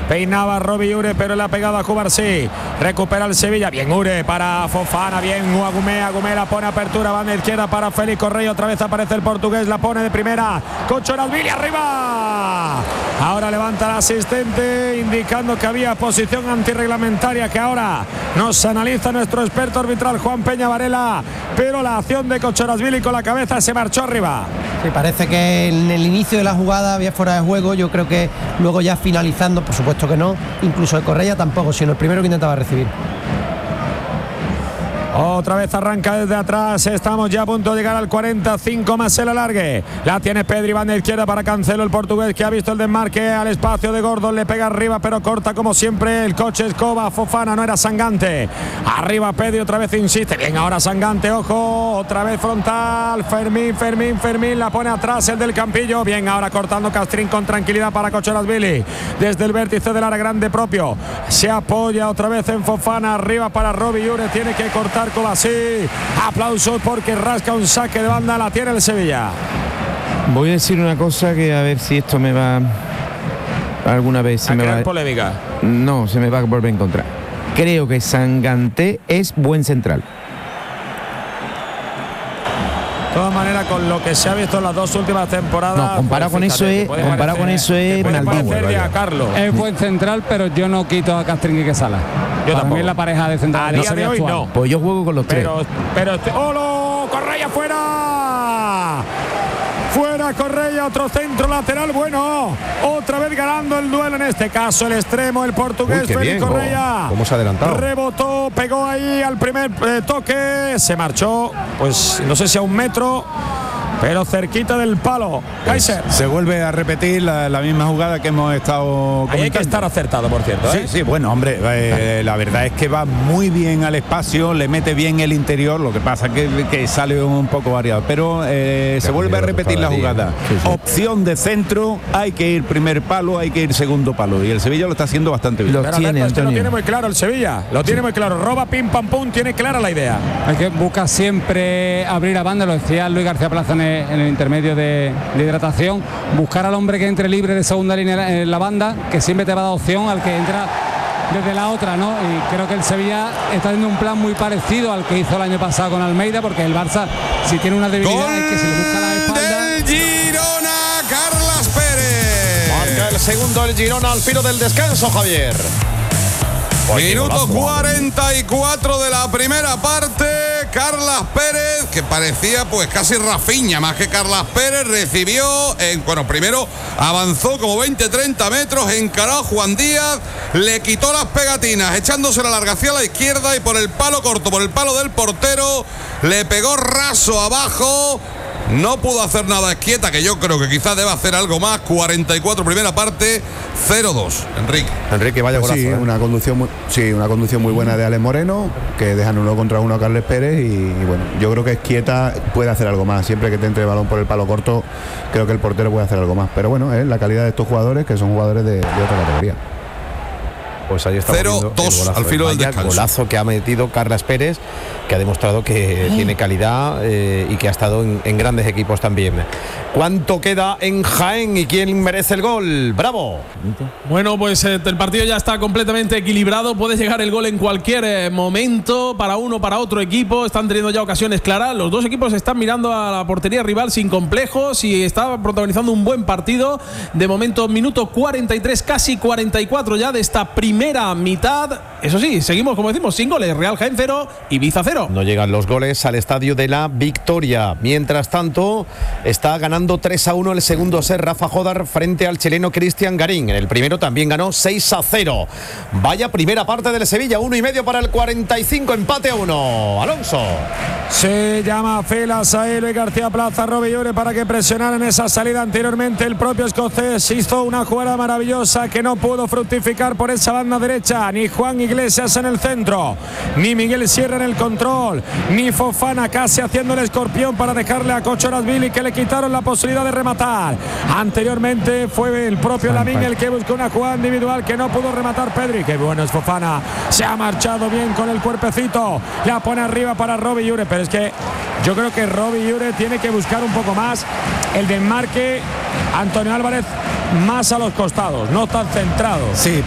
Peinaba Robbie Ure, pero le ha pegado a Cubarsí. Recupera el Sevilla. Bien Ure para Fofana. Bien Agumé. Agumé la pone apertura. Banda izquierda para Félix Correa. Otra vez aparece el portugués. La pone de primera. Con Chorazvili arriba. Ahora levanta el asistente indicando que había posición antirreglamentaria que ahora nos analiza nuestro experto arbitral Juan Peña Varela, pero la acción de Chorazvili con la cabeza se marchó arriba. Sí, parece que en el inicio de la jugada había fuera de juego. Yo creo que luego ya finalizando, por supuesto que no, incluso de Correa tampoco, sino el primero que intentaba recibir. Otra vez arranca desde atrás. Estamos ya a punto de llegar al 45 más el alargue. La tiene Pedri, banda izquierda para Cancelo, el portugués que ha visto el desmarque al espacio de Gordon. Le pega arriba, pero corta como siempre el coche Escoba. Fofana, no era Sangante. Arriba Pedri, otra vez insiste. Bien, ahora Sangante, ojo. Otra vez frontal. Fermín. La pone atrás el del Campillo. Bien, ahora cortando Castrín con tranquilidad para Chorazvili. Desde el vértice del área grande propio. Se apoya otra vez en Fofana. Arriba para Robbie Ure. Tiene que cortar así. Aplausos porque rasca un saque de banda, la tiene el Sevilla. Voy a decir una cosa que a ver si esto me va alguna vez se a me crear va polémica. No, se me va a volver en contra. Creo que Sangante es buen central. De todas maneras, con lo que se ha visto en las dos últimas temporadas, no, comparado con eso es Carlos. Es buen central, pero yo no quito a Castrín y Quesala. Yo Para también mí la pareja de central. A día de hoy no. Pues yo juego con los tres. Pero ¡Olo! ¡Correa fuera! Fuera Correa, otro centro lateral, bueno, otra vez ganando el duelo, en este caso el extremo, el portugués Félix Correa. ¿Cómo se ha adelantado? Rebotó, pegó ahí al primer toque, se marchó, pues no sé si a 1 metro, pero cerquita del palo. Kaiser. Se vuelve a repetir la misma jugada que hemos estado comentando. Ahí hay que estar acertado, por cierto. Sí, bueno, hombre, la verdad es que va muy bien al espacio, le mete bien el interior, lo que pasa que sale un poco variado, pero se vuelve a repetir la jugada. Sí. Opción de centro, hay que ir primer palo, hay que ir segundo palo, y el Sevilla lo está haciendo bastante bien. Lo tiene muy claro el Sevilla, lo tiene muy claro, roba, pim, pam, pum, tiene clara la idea. Hay que buscar siempre abrir a banda, lo decía Luis García Plaza en el intermedio de hidratación, buscar al hombre que entre libre de segunda línea en la banda, que siempre te va a dar opción al que entra desde la otra, ¿no? Y creo que el Sevilla está haciendo un plan muy parecido al que hizo el año pasado con Almeida, porque el Barça, si tiene una debilidad, es que se le busca la espalda. Del Girona, Carlas Pérez. Marca el segundo el Girona al filo del descanso, Javier. Minuto 44 de la primera parte. Carlas Pérez, que parecía pues casi Rafinha más que Carlas Pérez, recibió, primero avanzó como 20-30 metros, encaró a Juan Díaz, le quitó las pegatinas, echándose la larga hacia la izquierda y por el palo corto, por el palo del portero, le pegó raso abajo. No pudo hacer nada Esquieta, que yo creo que quizás deba hacer algo más. 44 primera parte, 0-2. Enrique, vaya golazo. Sí, una conducción muy buena de Alex Moreno, que dejan 1 contra 1 a Carles Pérez y bueno, yo creo que Esquieta puede hacer algo más. Siempre que te entre el balón por el palo corto, creo que el portero puede hacer algo más. Pero bueno, es la calidad de estos jugadores, que son jugadores de otra categoría. Pues ahí está 0-2 al filo del descanso. Golazo que ha metido Carlas Pérez, que ha demostrado que tiene calidad y que ha estado en grandes equipos también. ¿Cuánto queda en Jaén y quién merece el gol? ¡Bravo! Bueno, pues el partido ya está completamente equilibrado. Puede llegar el gol en cualquier momento, para uno, para otro equipo. Están teniendo ya ocasiones claras. Los dos equipos están mirando a la portería rival sin complejos y está protagonizando un buen partido. De momento, minuto 43, casi 44 ya de esta primera mitad. Eso sí, seguimos, como decimos, sin goles. Real Jaén 0, Ibiza 0. No llegan los goles al estadio de la Victoria. Mientras tanto, está ganando 3-1 el segundo set Rafa Jodar frente al chileno Cristian Garín. En el primero también ganó 6-0. Vaya primera parte del Sevilla, 1,5 para el 45, empate a 1. Alonso. Se llama Filas ahí Luis García Plaza, Robbie Ure para que presionaran esa salida anteriormente. El propio escocés hizo una jugada maravillosa que no pudo fructificar por esa banda derecha. Ni Juan Iglesias en el centro, ni Miguel Sierra en el control, ni Fofana casi haciendo el escorpión para dejarle a Chorazvili, que le quitaron la posibilidad de rematar. Anteriormente fue el propio Lamine el que buscó una jugada individual que no pudo rematar Pedri. Qué bueno es Fofana, se ha marchado bien con el cuerpecito, la pone arriba para Robbie Ure, pero es que yo creo que Robbie Ure tiene que buscar un poco más el desmarque. Antonio Álvarez más a los costados, no tan centrado. Sí,